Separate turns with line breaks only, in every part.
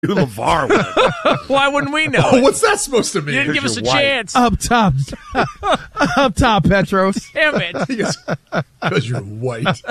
LeVar would.
Why wouldn't we know?
Oh, what's that supposed to mean?
You didn't give us a
white.
chance.
Up top. Up top, Petros.
Damn it.
Because you're white.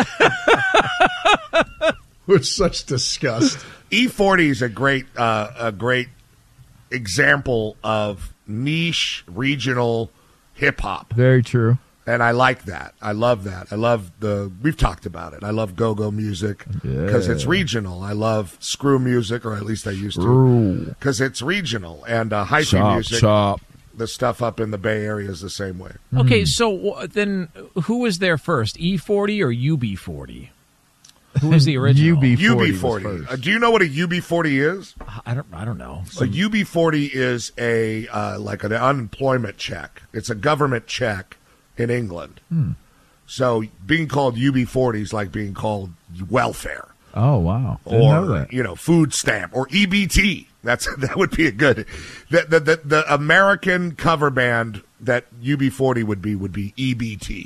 With such disgust.
E40 is a great example of niche regional hip hop.
Very true.
And I like that. I love that. We've talked about it. I love go-go music because it's regional. I love screw music, or at least I used to, because it's regional. And hyphy music, the stuff up in the Bay Area is the same way.
Okay, so then who was there first, E40 or UB40? Who was the original?
UB40. Do you know what a UB40 is?
I don't know.
A UB40 is like an unemployment check. It's a government check in England. So being called UB40 is like being called welfare.
Oh, wow. Didn't
Or,
know that.
Food stamp, or EBT. That would be a good. The American cover band that UB40 would be EBT.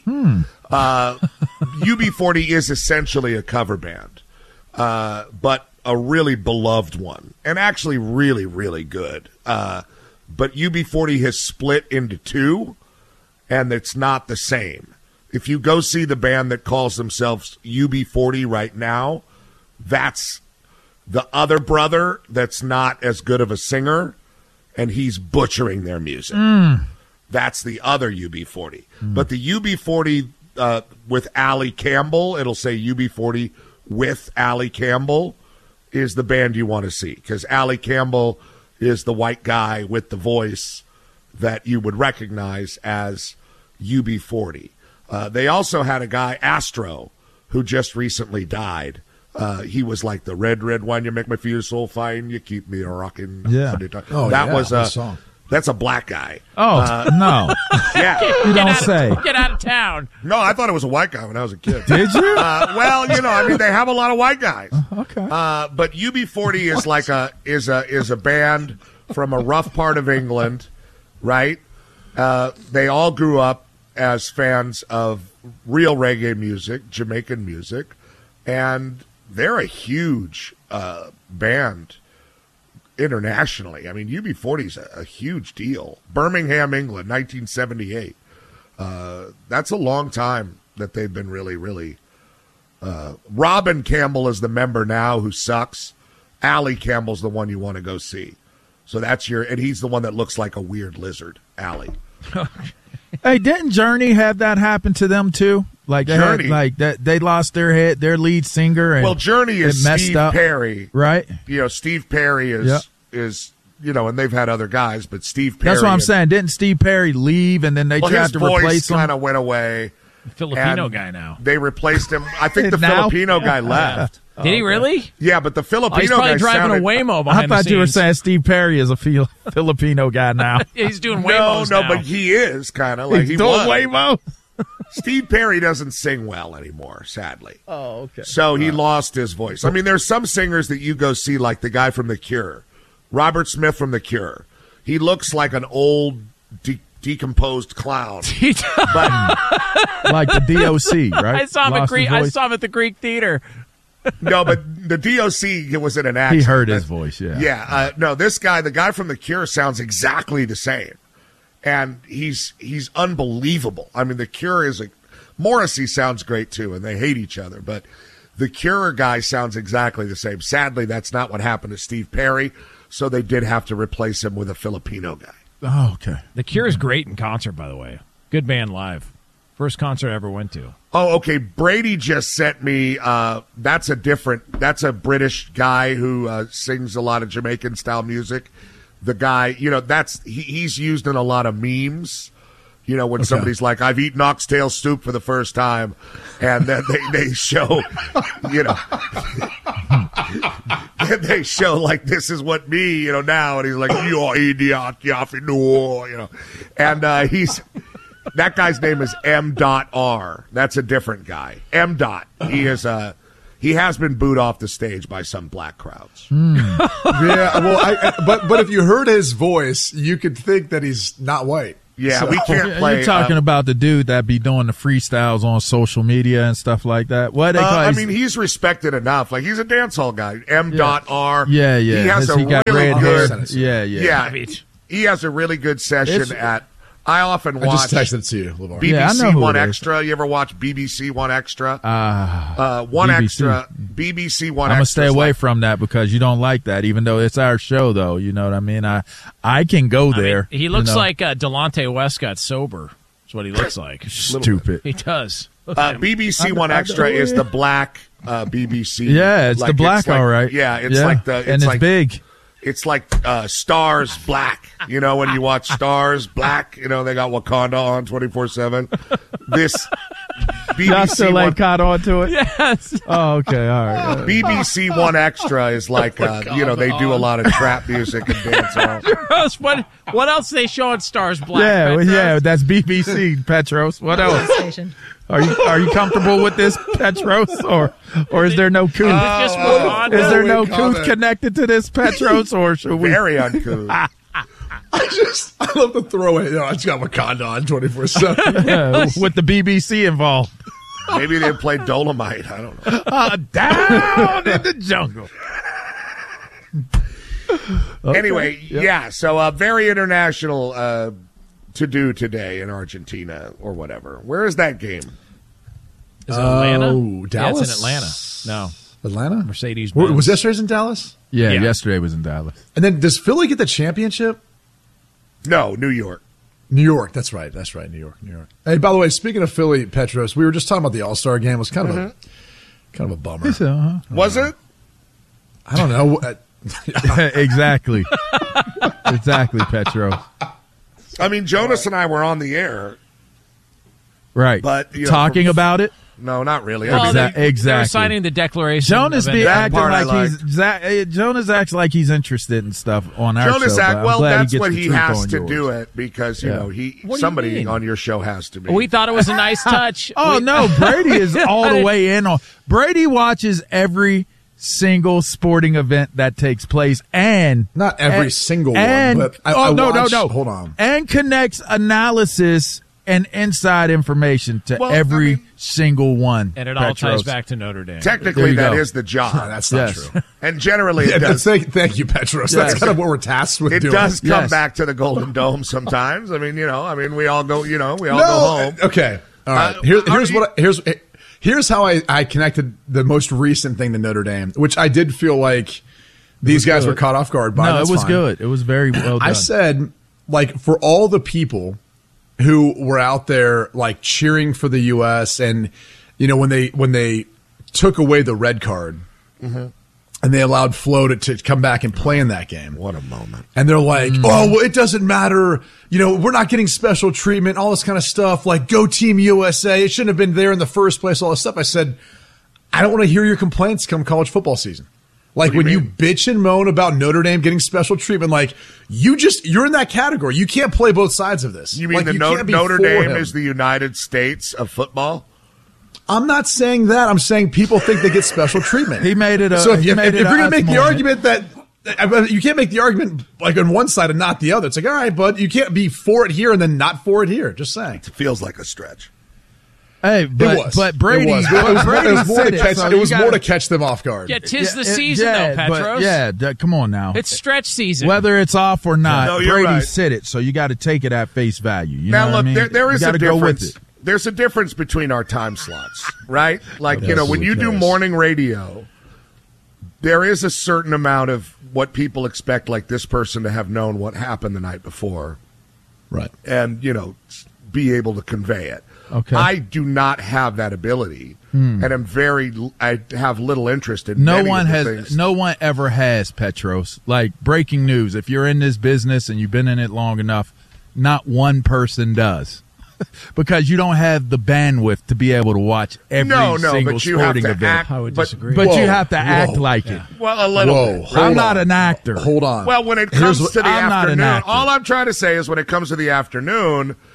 UB40 is essentially a cover band, but a really beloved one, and actually really, really good. But UB40 has split into two, and it's not the same. If you go see the band that calls themselves UB40 right now, that's the other brother that's not as good of a singer, and he's butchering their music. That's the other UB40. But the UB40 with Allie Campbell, it'll say UB40 with Allie Campbell, is the band you want to see, because Allie Campbell is the white guy with the voice that you would recognize as UB40. They also had a guy, Astro, who just recently died. He was like the red wine, you make me feel so fine, you keep me rocking.
Yeah.
Was a song. That's a black guy.
Oh, no.
Yeah.
You don't say.
Get out of town.
No, I thought it was a white guy when I was a kid.
Did you?
Well, they have a lot of white guys.
Okay.
But UB40 is like is a band from a rough part of England, right? They all grew up as fans of real reggae music, Jamaican music, and they're a huge band internationally. I mean, UB40 is a huge deal. Birmingham, England, 1978. That's a long time that they've been really, really. Robin Campbell is the member now who sucks. Allie Campbell's the one you want to go see. So that's and he's the one that looks like a weird lizard, Allie.
Hey, didn't Journey have that happen to them too? Like they
Journey?
they lost their their lead singer. And
Journey is Steve Perry,
right?
Steve Perry is and they've had other guys, but Steve Perry.
That's what I'm saying. Didn't Steve Perry leave, and then they tried to replace him?
His voice kind of went away.
Filipino guy now.
They replaced him. I think the Filipino guy left.
Did he really?
Yeah, but the Filipino
he's probably
guy
driving a Waymo behind
I thought
the
you were
scenes.
saying Steve Perry is a Filipino guy now.
Yeah, he's doing Waymos
No,
now.
but he is kind of like
He's
he
doing
was.
Waymo.
Steve Perry doesn't sing well anymore, sadly.
Oh, okay.
So he lost his voice. I mean, there's some singers that you go see, like the guy from The Cure, Robert Smith from The Cure. He looks like an old decomposed clown. But
like the DOC, right?
I saw him at the Greek Theater.
no, but the DOC was in an accident.
He heard his voice, yeah.
Yeah, no, this guy, the guy from The Cure, sounds exactly the same. And he's unbelievable. I mean, The Cure is Morrissey sounds great too, and they hate each other, but the Cure guy sounds exactly the same. Sadly, that's not what happened to Steve Perry, so they did have to replace him with a Filipino guy.
Oh, okay.
The Cure is great in concert, by the way. Good band live. First concert I ever went to.
Oh, okay. Brady just sent me. That's a British guy who sings a lot of Jamaican style music. The guy, he's used in a lot of memes. When somebody's like, I've eaten oxtail soup for the first time, and then they show, they show like, this is what me, now, and he's like, you're idiot, and that guy's name is M.R. That's a different guy. M. He has been booed off the stage by some black crowds.
Yeah, well, but if you heard his voice, you could think that he's not white.
Yeah, we can't play.
You're talking about the dude that be doing the freestyles on social media and stuff like that. What they call?
I mean, he's respected enough. Like, he's a dance hall guy. M.R.
Yeah.
He has a
got
really
red
good.
hair. Yeah.
He has a really good session at. I often watch.
I just texted it to you, LeVar.
BBC One Extra. You ever watch BBC One Extra? One
BBC.
Extra. BBC One Extra.
I'm gonna stay away from that because you don't like that. Even though it's our show, though, you know what I mean. I can go there.
He looks like Delonte Westcott sober. That's what he looks like.
Stupid.
He does.
BBC One Extra is the black BBC.
Yeah, it's the black, all right.
Yeah, it's like the.
It's like, big.
It's like Stars Black. You know, when you watch Stars Black, you know, they got Wakanda on 24/7. This BBC
Y'all still ain't caught on to it?
Yes.
Oh, okay. All right.
BBC One Extra is like, you know, they do a lot of trap music and dance on.
What else they show on Stars Black?
Yeah,
Petros?
yeah, that's BBC, Petros. What else?
Station.
Are you comfortable with this, Petros, or is there no couth? Is there no couth connected to this, Petros, or should we?
Very uncouth.
I love the throwaway. No, I just got Wakanda on 24/7.
With the BBC involved?
Maybe they play Dolomite. I don't know.
Down in the jungle. Okay.
Anyway, yeah. So very international to do today in Argentina or whatever. Where is that game?
Is it Atlanta?
Oh, Dallas?
Yeah, it's in Atlanta. No.
Atlanta?
Mercedes-Benz.
Was yesterday's in Dallas?
Yeah,
Yeah.
yesterday was in Dallas.
And then does Philly get the championship?
No, New York.
New York. That's right. New York. Hey, by the way, speaking of Philly, Petros, we were just talking about the All-Star game. It was kind of a bummer.
Was it?
I don't know.
Exactly. Exactly, Petros.
I mean, Jonas and I were on the air.
Right.
But, you know,
talking about it?
No, not really.
Well,
Exactly.
they were signing the declaration.
Jonas be acting
part I
like Jonas acts like he's interested in stuff on our
Jonas
show.
that's what he has to do it because, you know,
What do
somebody
you mean?
on your show has to be.
We thought it was a nice touch.
Oh, no, Brady is all the way in on. Brady watches every single sporting event that takes place and
Not every single
and,
one, but
no.
Hold on.
And connects analysis and inside information to
Well,
every
I mean-
single one.
And it all
Petros.
ties back to Notre Dame.
There
Technically,
you
that
go.
is the job.
That's not
Yes.
true.
And generally,
Yeah,
it does.
thank you, Petros. That's
Yes.
kind of what we're tasked with
It
doing.
does come
Yes.
back to the Golden Dome sometimes. I mean, we all go, we all go
No,
home.
okay. All right. Here's how I connected the most recent thing to Notre Dame, which I did feel like these guys were caught off guard by.
No,
That's
it was
fine.
good. It was very well done.
I said, like, for all the people who were out there, like, cheering for the U.S. and, you know, when they took away the red card and they allowed Flo to come back and play in that game.
What a moment.
And they're like, oh, well, it doesn't matter. You know, we're not getting special treatment, all this kind of stuff. Like, go Team USA. It shouldn't have been there in the first place, all this stuff. I said, I don't want to hear your complaints come college football season. Like,
What do you
when you
mean?
bitch and moan about Notre Dame getting special treatment, like, you're in that category. You can't play both sides of this.
You mean
like,
the
can't be
Notre
for
Dame
him.
is the United States of football?
I'm not saying that. I'm saying people think they get special treatment.
He made it a.
So if
he
you're
made it
going to
us
make the
moment.
argument that you can't make the argument like on one side and not the other. It's like, all right, bud, you can't be for it here and then not for it here. Just saying.
It feels like a stretch.
Hey,
It was.
but Brady,
It was
Brady
more to
said it,
catch.
so
It
you
was more
gotta-
to catch them off guard.
Yeah, tis the season, though,
but
Petros.
come on now.
It's stretch season.
Whether it's off or not,
No, you're
Brady
right.
said it, so you got to take it at face value. You
Now,
know
look,
what I mean?
there is
you
a
gotta go with
difference.
it.
There's a difference between our time slots, right? Like, when you do
cares?
morning radio, there is a certain amount of what people expect, like this person to have known what happened the night before
Right.
and, be able to convey it.
Okay.
I do not have that ability, and I have little interest in
No
many
one
of the
has.
things.
No one ever has, Petros. Like breaking news. If you're in this business and you've been in it long enough, not one person does. Because you don't have the bandwidth to be able to watch every
No,
single
but you have
sporting
to
event.
act.
I would
but-
disagree.
But
Whoa,
you have to act
whoa.
like it.
Well, a little
Whoa,
bit.
hold
I'm
on.
not an actor.
Hold on.
Well, when it
Here's
comes
what-
to the
I'm not an
afternoon,
actor.
all I'm trying to say is when it comes to the afternoon,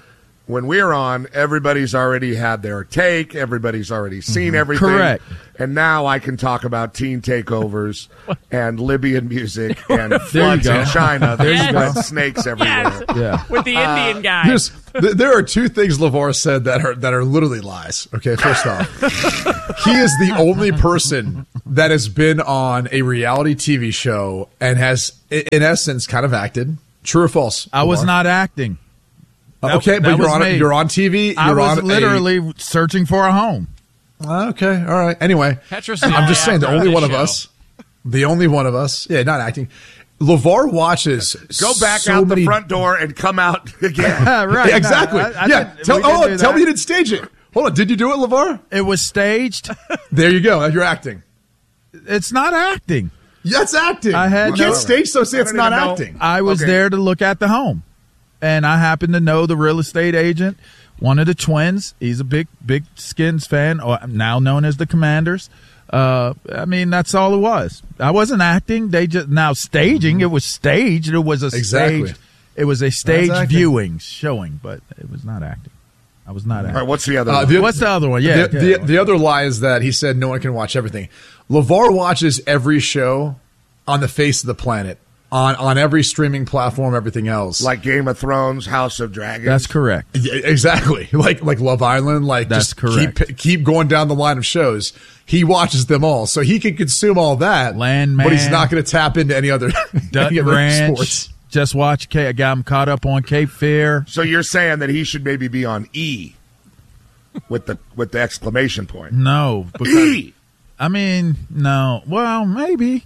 when we're on, everybody's already had their take. Everybody's already seen everything.
Correct.
And now I can talk about teen takeovers and Libyan music and floods
go.
in China. There's
Yes.
wet snakes everywhere.
Yeah.
With the Indian guy.
There are two things LeVar said that are literally lies. Okay, first off, he is the only person that has been on a reality TV show and has, in essence, kind of acted. True or false?
I was
LeVar?
not acting.
Okay,
that
but
was me.
you're on TV.
I
You're
was
on
literally searching for a home.
Okay, all right. Anyway,
Petrus
I'm just saying the
actor on
only
this
one of
show.
us. The only one of us. Yeah, not acting. LeVar watches.
Go back
so
out
many,
the front door and come out again.
Right.
Yeah, exactly.
No, I
yeah.
did-
Tell
we did do
me
that.
you didn't stage it. Hold on. Did you do it, LeVar?
It was staged.
There you go. You're acting.
It's not acting.
That's acting.
I had
you can't
no-
stage so say
I
it's
don't
not
even know.
acting.
I was
Okay.
there to look at the home, and I happened to know the real estate agent, one of the twins. He's a big Skins fan, or now known as the Commanders. I mean, that's all it was. I wasn't acting. They just now staging. It was staged. It was a
Exactly.
stage. It was a stage
acting.
viewing showing, but it was not acting. I was not acting.
All right, what's the other one?
What's the other one? Yeah,
The other lie is that he said no one can watch everything. LeVar watches every show on the face of the planet, on every streaming platform, everything else.
Like Game of Thrones, House of Dragons.
That's correct.
Yeah, exactly. Like Love Island. Like
That's
just
correct.
keep going down the line of shows. He watches them all, so he can consume all that.
Landman.
but he's not going to tap into any other
Dutton
any other
Ranch.
sports.
Just watch. I got him caught up on Cape Fear.
So you're saying that he should maybe be on E with the exclamation point.
No, because
E.
I mean, no. Well, maybe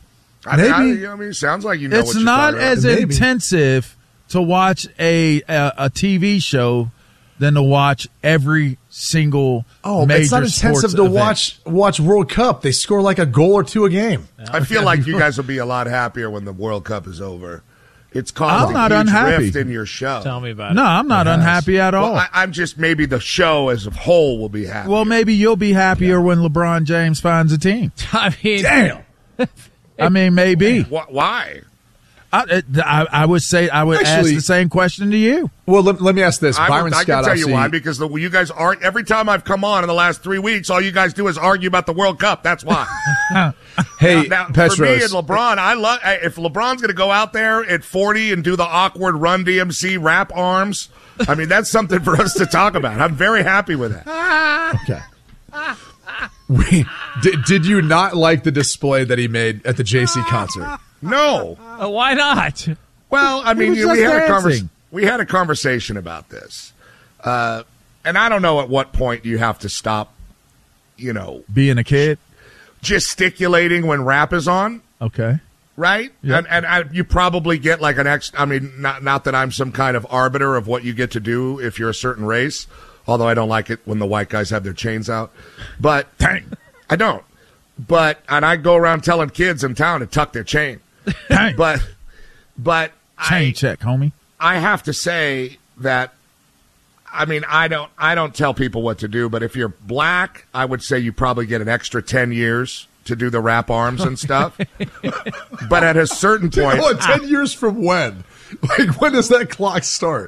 I mean, it sounds like you know
it's
what you're
not
talking about.
as
Maybe.
intensive to watch a TV show than to watch every single
Oh,
major
it's not intensive
sports
to
event.
watch World Cup. They score like a goal or two a game.
I feel like you guys will be a lot happier when the World Cup is over. It's caused
I'm
a
not
huge
unhappy.
rift in your show.
Tell me about
No,
it.
I'm not unhappy at all.
Well, I'm just maybe the show as a whole will be happy.
Well, maybe you'll be happier when LeBron James finds a team.
I mean,
Damn.
I mean, maybe.
Why?
I would say I would ask
Actually-
the same question to you.
Well, let me ask this.
I
Byron
can
Scott,
tell you
obviously-
why. Because you guys aren't. Every time I've come on in the last 3 weeks, all you guys do is argue about the World Cup. That's why.
Hey,
Now,
Petros.
for me and LeBron, if LeBron's going to go out there at 40 and do the awkward Run DMC rap arms, I mean, that's something for us to talk about. I'm very happy with that.
Okay. Did you not like the display that he made at the JC concert?
No.
why not?
Well, I mean,
was
we
just
had
dancing.
we had a conversation about this, and I don't know at what point you have to stop,
Being a kid.
gesticulating when rap is on,
Okay.
right?
Yep.
And you probably get like an extra. I mean, not that I'm some kind of arbiter of what you get to do if you're a certain race, although I don't like it when the white guys have their chains out, but I don't. And I go around telling kids in town to tuck their chain,
Dang.
but
Chain check, homie.
I have to say that, I mean, I don't tell people what to do, but if you're black, I would say you probably get an extra 10 years to do the rap arms and stuff. But at a certain point,
Oh, 10 years from when? Like, when does that clock start?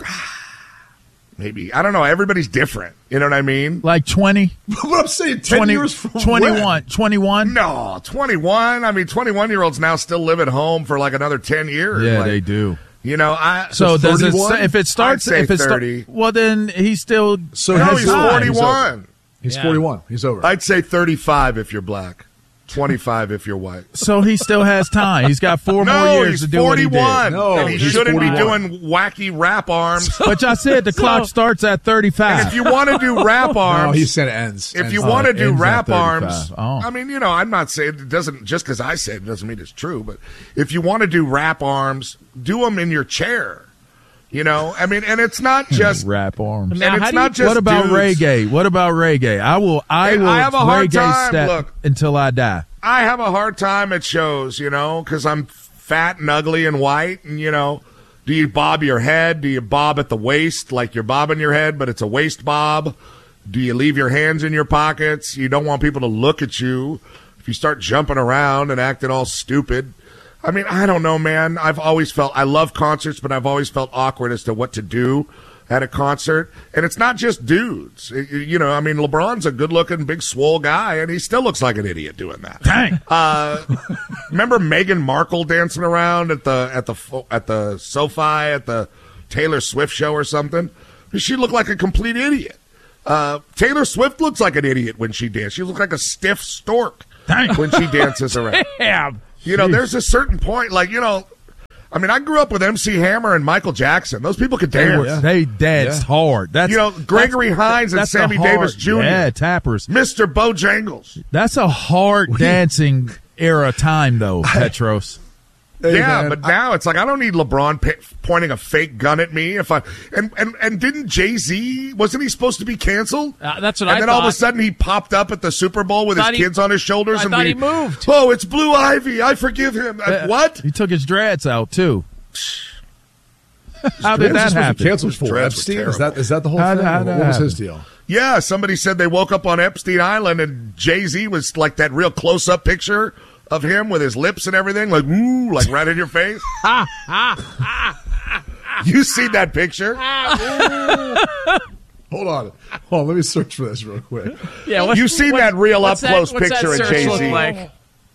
maybe, I don't know, everybody's different. You know what I mean?
Like 20,
What I'm saying, 10
20
years from
21,
when?
21.
No, 21. I mean, 21-year-olds now still live at home for like another 10 years.
Yeah,
Like,
they do.
So
does it
31?
if it starts
I'd say
if it's
30.
well then he's still
So
no,
has
he's
time.
41.
He's
Yeah.
41. He's over.
I'd say 35 if you're black, 25 if you're white.
so he still has time. He's got 4 more
No,
years
he's
to do what he
41.
did.
No,
and he
he's
shouldn't
41.
be doing wacky rap arms.
But I said the clock starts at 35.
If you want to do rap arms,
No, he said it ends.
if
Ends
you
there.
want to do
ends at
rap
35.
arms,
Oh.
I mean, I'm not saying it doesn't, just because I said it doesn't mean it's true, but if you want to do rap arms, do them in your chair. I mean, and it's not just,
rap arms.
Now,
and
how
it's
do
not
you-
just
What about
dudes.
reggae? What about reggae? I will
I have a hard
reggae
time,
step
look.
until I die.
I have a hard time at shows, because I'm fat and ugly and white, and, do you bob your head? Do you bob at the waist like you're bobbing your head, but it's a waist bob? Do you leave your hands in your pockets? You don't want people to look at you if you start jumping around and acting all stupid. I mean, I don't know, man. I've always felt, I love concerts, but I've always felt awkward as to what to do. at a concert, and it's not just dudes. I mean, LeBron's a good-looking, big, swole guy, and he still looks like an idiot doing that.
Dang.
Remember Meghan Markle dancing around at the SoFi at the Taylor Swift show or something? She looked like a complete idiot. Taylor Swift looks like an idiot when she dances. She looks like a stiff stork when she dances around.
Damn.
There's a certain point, I mean, I grew up with MC Hammer and Michael Jackson. Those people could dance.
They danced hard. That's
Gregory Hines and Sammy Davis Jr.
Yeah, tappers.
Mr. Bojangles.
That's a hard dancing era time, though, Petros.
Hey,
yeah,
man,
but now it's like I don't need LeBron pointing a fake gun at me. And didn't Jay-Z, wasn't he supposed to be canceled?
That's what
and
I
then
thought.
all of a sudden he popped up at the Super Bowl with his kids on his shoulders.
I thought he moved.
Oh, it's Blue Ivy. I forgive him. What?
He took his dreads out, too. How did that happen?
Canceled for
Dreads
Epstein?
were
Is that the whole
How
thing?
did that
What was his
happen?
deal?
Yeah, somebody said they woke up on Epstein Island and Jay-Z was like that real close-up picture of him with his lips and everything, like, ooh, like right in your face. You see that picture?
Hold on. Let me search for this real quick.
Yeah,
You seen that real up-close
what's
picture
that
of
search look
Jay-Z?
like?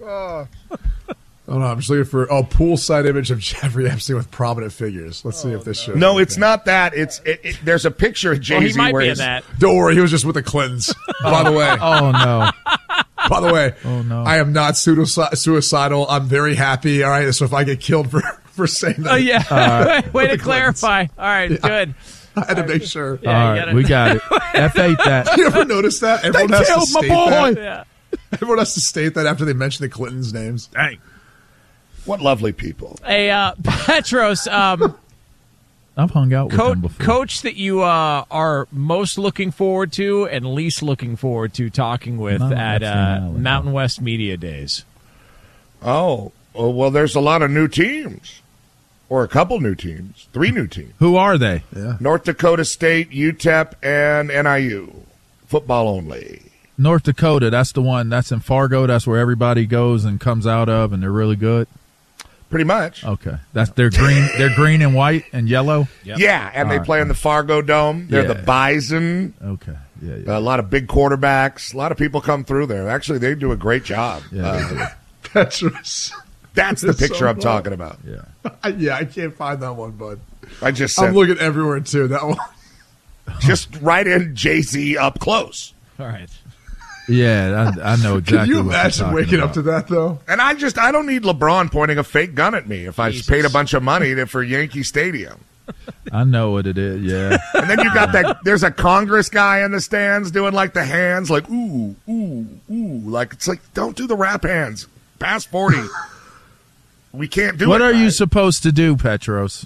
Oh no, I'm just looking for a poolside image of Jeffrey Epstein with prominent figures. Let's see if this shows.
No, it's not that. There's a picture of Jay-Z
Well, he might
where
be in
he's-
that.
Don't worry, he was just with the Clintons. By the way,
Oh, no.
by the way,
Oh, no.
I am not suicidal. I'm very happy. All right, so if I get killed for saying that,
Oh, yeah. Way to
the
clarify. All right, good.
I had to make sure.
Yeah,
All
you
right,
gotta-
we got it. F8 that.
You ever notice that? Everyone
They
has to
killed my
state
boy.
that.
Yeah.
Everyone has to state that after they mention the Clintons' names.
Dang.
What lovely people.
Hey, Petros,
I've hung out with him before.
coach that you are most looking forward to and least looking forward to talking with
Mountain
at
West Island.
Mountain West Media Days.
Oh, well, there's a lot of new teams. Or a couple new teams. 3 new teams.
Who are they?
Yeah.
North Dakota State, UTEP, and NIU. Football only.
North Dakota, that's the one. That's in Fargo. That's where everybody goes and comes out of, and they're really good.
Pretty much.
Okay. They're green. They're green and white and yellow.
Yep.
Yeah, and they play in the Fargo Dome. They're the
Yeah.
Bison.
Okay. Yeah.
A lot of big quarterbacks. A lot of people come through there. Actually, they do a great job.
Yeah.
Petrus.
That's the
It's so
picture I'm
cool.
talking about.
Yeah.
Yeah, I can't find that one, bud.
I just
I'm
said,
looking everywhere too. That one.
just right in Jay-Z up close.
All right.
Yeah. I know exactly.
Can you
what you're
imagine
talking
waking
about.
up to that though?
And I don't need LeBron pointing a fake gun at me if I
Jesus.
paid a bunch of money for Yankee Stadium.
I know what it is. Yeah.
And then you got there's a Congress guy in the stands doing like the hands, like, ooh, ooh, ooh. Like, it's like, don't do the rap hands. Past 40. We can't do it.
What are you
right.
supposed to do, Petros?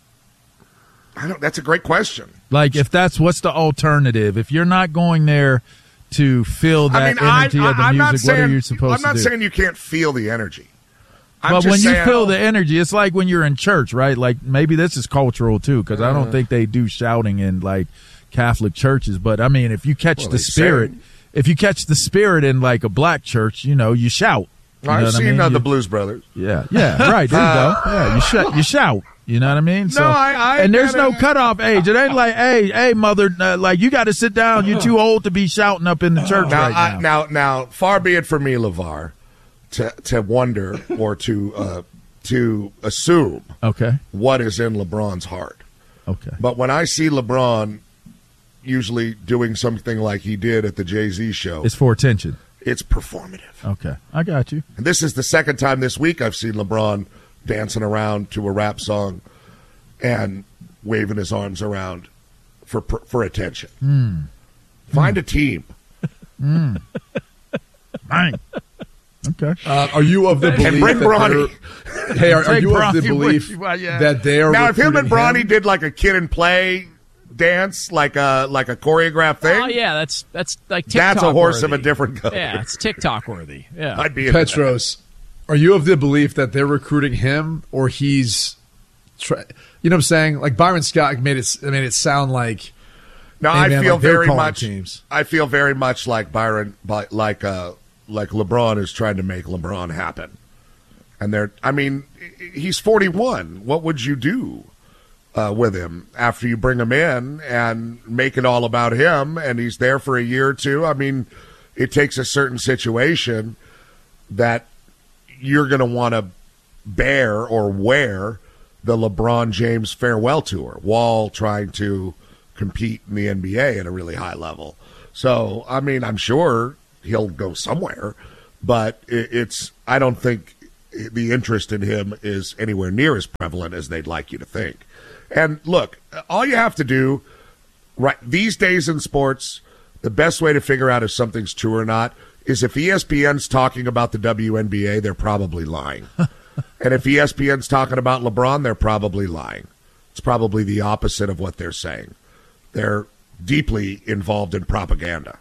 That's a great question.
Like, if what's the alternative? If you're not going there to feel that energy of the
I'm not
music, what
saying,
are you supposed
I'm not
to do?
saying you can't feel the energy. I'm
But
just
when you
saying-
feel the energy, it's like when you're in church, right? Like maybe this is cultural too, because I don't think they do shouting in like Catholic churches. But I mean, if you catch
Well,
the
they
spirit,
sing.
if you catch the spirit in like a black church, you shout. You know
I've
what I
seen
mean?
the Blues Brothers.
Yeah, right. There you go. Yeah, you shout. You know what I mean? So,
I
and there's
get
no
it.
cutoff age. It ain't like, hey, mother, like you got to sit down. You're too old to be shouting up in the church right now.
Now, far be it from me, LeVar, to wonder or to assume
Okay.
what is in LeBron's heart.
Okay.
But when I see LeBron usually doing something like he did at the Jay-Z show,
It's for attention.
it's performative.
Okay. I got you.
And this is the second time this week I've seen LeBron dancing around to a rap song and waving his arms around for attention. Find a team.
Bang. Okay.
Are you of the belief
And bring
that
Bronny.
they're- Hey, are
Take
you of the
Bronny
belief
with you, yeah.
that they are
Now, if him and
recruiting
Bronny did like a kid and play dance, like a choreographed thing,
Oh yeah, that's like TikTok
that's a horse of
worthy.
a different color.
Yeah, it's TikTok worthy. Yeah.
I'd be into that.
Petros, are you of the belief that they're recruiting him or he's, you know what I'm saying? Like Byron Scott made it sound like.
No,
Hey,
I
man,
feel
like they're
very
calling
much.
teams.
I feel very much like Byron, like LeBron is trying to make LeBron happen. And he's 41. What would you do? with him after you bring him in and make it all about him, and he's there for a year or two. I mean, it takes a certain situation that you're going to want to bear or wear the LeBron James farewell tour while trying to compete in the NBA at a really high level. So, I mean, I'm sure he'll go somewhere, but I don't think the interest in him is anywhere near as prevalent as they'd like you to think. And look, all you have to do right these days in sports, the best way to figure out if something's true or not is if ESPN's talking about the WNBA, they're probably lying. And if ESPN's talking about LeBron, they're probably lying. It's probably the opposite of what they're saying. They're deeply involved in propaganda.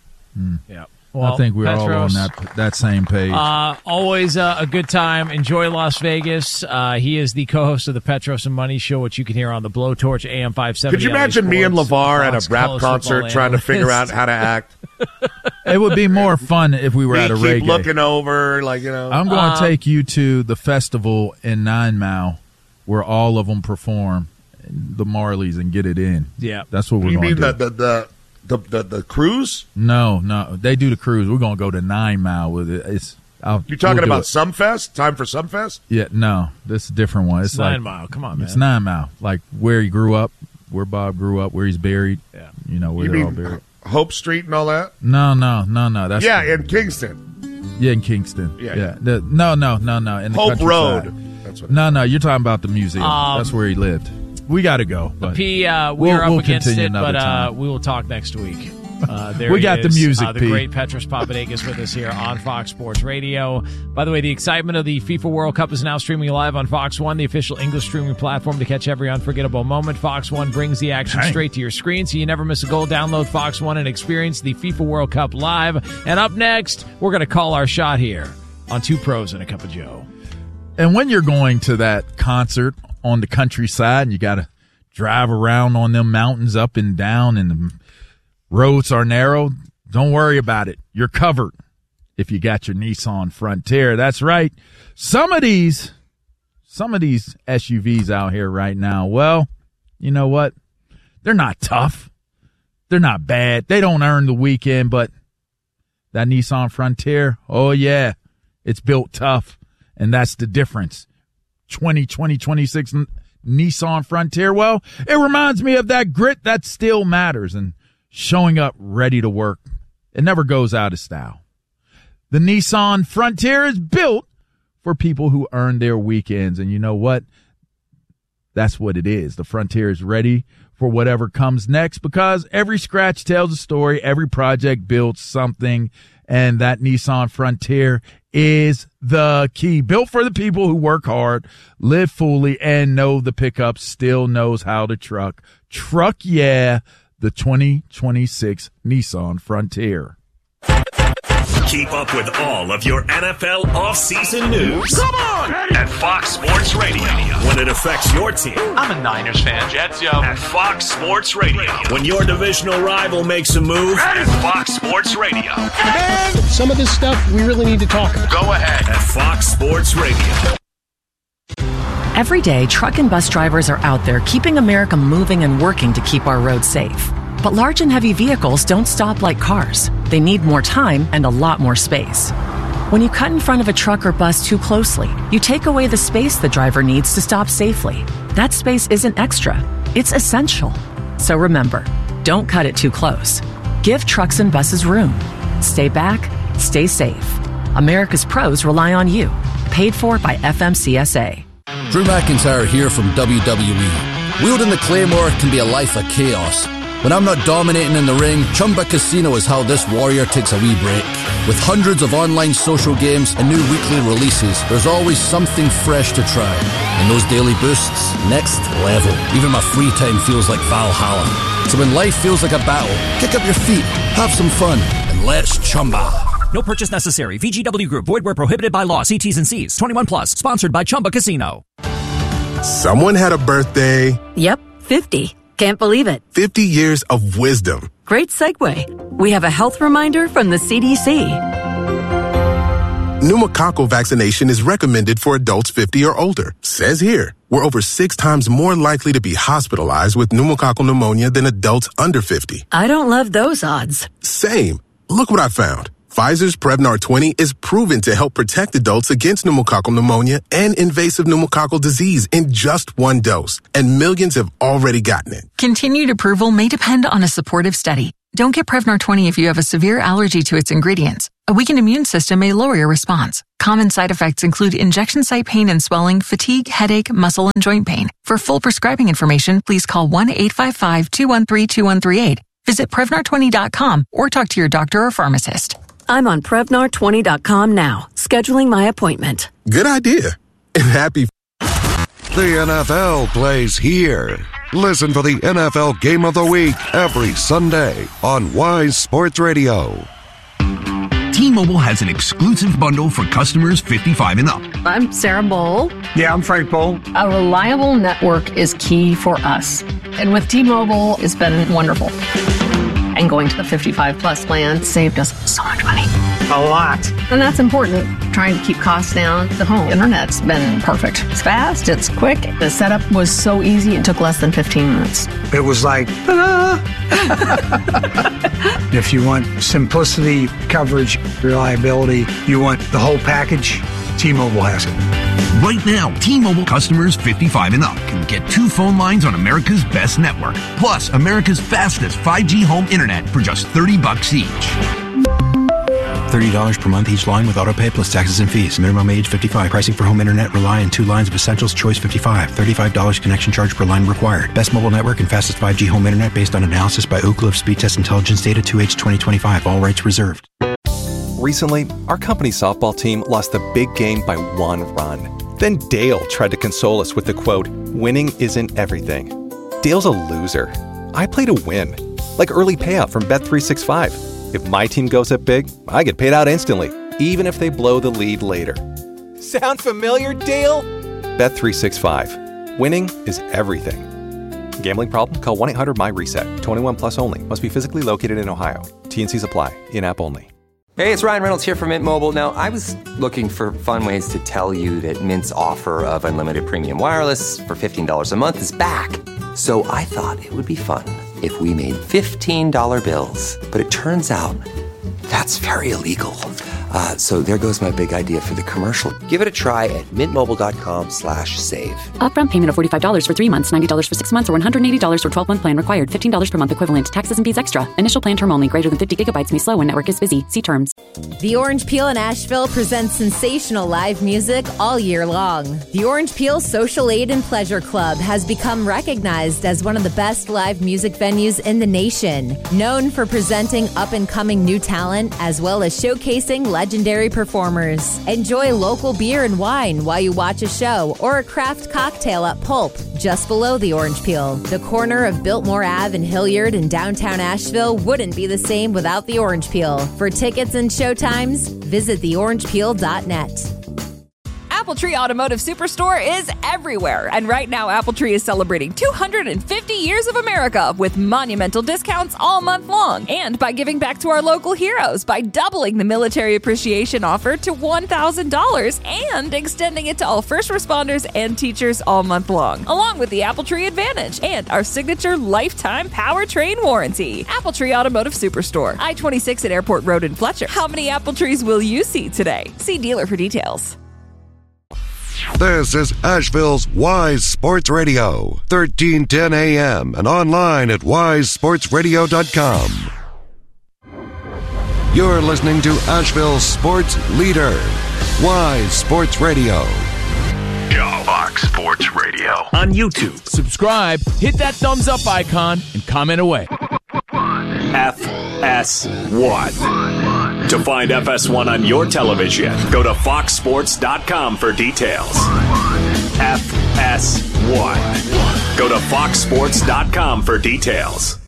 Yeah. Well,
I think we're all on that same page.
Always a good time. Enjoy Las Vegas. He is the co-host of the Petros and Money Show, which you can hear on the Blowtorch AM 570.
Could you imagine me and LeVar at a rap concert trying to figure out how to act?
It would be more fun if we were at a reggae.
Keep looking over, like, you know.
I'm going to take you to the festival in 9 Mile where all of them perform, the Marleys, and get it in.
Yeah.
That's what we're going to do.
You mean the cruise?
No, they do the cruise. We're gonna go to 9 Mile with it.
You're talking about Sumfest? Time for Sumfest?
Yeah, no, this is a different one. It's
9 Mile. Come on, man.
It's 9 Mile, like where he grew up, where Bob grew up, where he's buried.
Yeah,
you know where they're all buried.
Hope Street and all that?
No. That's
in Kingston.
Yeah, in Kingston.
Yeah.
No. In the
Hope Road.
That's what. No. You're talking about the museum. That's where he lived. We got to go. But
P, we're up against it, but we will talk next week.
We got the music,
the great Petros Papadakis with us here on Fox Sports Radio. By the way, the excitement of the FIFA World Cup is now streaming live on Fox One, the official English streaming platform to catch every unforgettable moment. Fox One brings the action straight to your screen, so you never miss a goal. Download Fox One and experience the FIFA World Cup live. And up next, we're going to call our shot here on Two Pros and a Cup of Joe.
And when you're going to that concert on the countryside and you got to drive around on them mountains up and down and the roads are narrow, don't worry about it. You're covered if you got your Nissan Frontier. That's right. Some of these SUVs out here right now, well, you know what? They're not tough. They're not bad. They don't earn the weekend, but that Nissan Frontier, oh yeah, it's built tough. And that's the difference. 2026 Nissan Frontier, well, it reminds me of that grit that still matters and showing up ready to work. It never goes out of style. The Nissan Frontier is built for people who earn their weekends. And you know what? That's what it is. The Frontier is ready for whatever comes next because every scratch tells a story. Every project builds something. And that Nissan Frontier is the key. Built for the people who work hard, live fully, and know the pickup still knows how to truck. Truck, yeah, the 2026 Nissan Frontier.
Keep up with all of your NFL offseason news. Come on! At Fox Sports Radio. When it affects your team.
I'm a Niners fan. Jets, yo.
At Fox Sports Radio. When your divisional rival makes a move. At Fox Sports Radio.
Man, some of this stuff we really need to talk about.
Go ahead. At Fox Sports Radio.
Every day, truck and bus drivers are out there keeping America moving and working to keep our roads safe. But large and heavy vehicles don't stop like cars. They need more time and a lot more space. When you cut in front of a truck or bus too closely, you take away the space the driver needs to stop safely. That space isn't extra, it's essential. So remember, don't cut it too close. Give trucks and buses room. Stay back, stay safe. America's pros rely on you. Paid for by FMCSA.
Drew McIntyre here from WWE. Wielding the Claymore can be a life of chaos. When I'm not dominating in the ring, Chumba Casino is how this warrior takes a wee break. With hundreds of online social games and new weekly releases, there's always something fresh to try. And those daily boosts, next level. Even my free time feels like Valhalla. So when life feels like a battle, kick up your feet, have some fun, and let's Chumba.
No purchase necessary. VGW Group. Void where prohibited by law. See T's and C's. 21 plus. Sponsored by Chumba Casino.
Someone had a birthday.
Yep, 50. Can't believe it.
50 years of wisdom.
Great segue. We have a health reminder from the CDC.
Pneumococcal vaccination is recommended for adults 50 or older. Says here, we're over 6 times more likely to be hospitalized with pneumococcal pneumonia than adults under 50.
I don't love those odds.
Same. Look what I found. Pfizer's Prevnar 20 is proven to help protect adults against pneumococcal pneumonia and invasive pneumococcal disease in just 1 dose. And millions have already gotten it.
Continued approval may depend on a supportive study. Don't get Prevnar 20 if you have a severe allergy to its ingredients. A weakened immune system may lower your response. Common side effects include injection site pain and swelling, fatigue, headache, muscle, and joint pain. For full prescribing information, please call 1-855-213-2138. Visit Prevnar20.com or talk to your doctor or pharmacist.
I'm on Prevnar20.com now, scheduling my appointment.
Good idea. And happy.
The NFL plays here. Listen for the NFL Game of the Week every Sunday on Wise Sports Radio.
T-Mobile has an exclusive bundle for customers 55 and up.
I'm Sarah Bowl.
Yeah, I'm Frank Bowl.
A reliable network is key for us. And with T-Mobile, it's been wonderful. And going to the 55 plus plan saved us so much money.
A lot.
And that's important. Trying to keep costs down. The home internet's been perfect. It's fast, it's quick. The setup was so easy, it took less than 15 minutes.
It was like, ta-da! If you want simplicity, coverage, reliability, you want the whole package, T-Mobile has it.
Right now, T-Mobile customers 55 and up can get 2 phone lines on America's best network, plus America's fastest 5G home internet for just $30 each.
$30 per month each line with autopay plus taxes and fees. Minimum age 55. Pricing for home internet rely on 2 lines of Essentials Choice 55. $35 connection charge per line required. Best mobile network and fastest 5G home internet based on analysis by Ookla of Speed Test Intelligence data 2H 2025. All rights reserved.
Recently, our company's softball team lost the big game by 1 run. Then Dale tried to console us with the quote, "Winning isn't everything." Dale's a loser. I play to win. Like early payout from Bet365. If my team goes up big, I get paid out instantly, even if they blow the lead later. Sound familiar, Dale? Bet365. Winning is everything. Gambling problem? Call 1-800-MY-RESET. 21 plus only. Must be physically located in Ohio. T&Cs apply. In-app only.
Hey, it's Ryan Reynolds here from Mint Mobile. Now, I was looking for fun ways to tell you that Mint's offer of unlimited premium wireless for $15 a month is back. So I thought it would be fun if we made $15 bills. But it turns out that's very illegal. So there goes my big idea for the commercial. Give it a try at mintmobile.com/save.
Upfront payment of $45 for 3 months, $90 for 6 months, or $180 for 12-month plan required. $15 per month equivalent. Taxes and fees extra. Initial plan term only. Greater than 50 gigabytes may slow when network is busy. See terms.
The Orange Peel in Asheville presents sensational live music all year long. The Orange Peel Social Aid and Pleasure Club has become recognized as one of the best live music venues in the nation. Known for presenting up-and-coming new talent as well as showcasing legendary performers. Enjoy local beer and wine while you watch a show or a craft cocktail at Pulp, just below the Orange Peel. The corner of Biltmore Ave and Hilliard in downtown Asheville wouldn't be the same without the Orange Peel. For tickets and showtimes, visit theorangepeel.net.
AppleTree Automotive Superstore is everywhere. And right now, AppleTree is celebrating 250 years of America with monumental discounts all month long. And by giving back to our local heroes by doubling the military appreciation offer to $1,000 and extending it to all first responders and teachers all month long. Along with the AppleTree Advantage and our signature lifetime powertrain warranty. AppleTree Automotive Superstore, I-26 at Airport Road in Fletcher. How many apple trees will you see today? See dealer for details.
This is Asheville's Wise Sports Radio, 1310 AM, and online at wisesportsradio.com. You're listening to Asheville's sports leader, Wise Sports Radio.
Fox Sports Radio.
On YouTube.
Subscribe, hit that thumbs up icon, and comment away.
FS1. To find FS1 on your television, go to foxsports.com for details. FS1. Go to foxsports.com for details.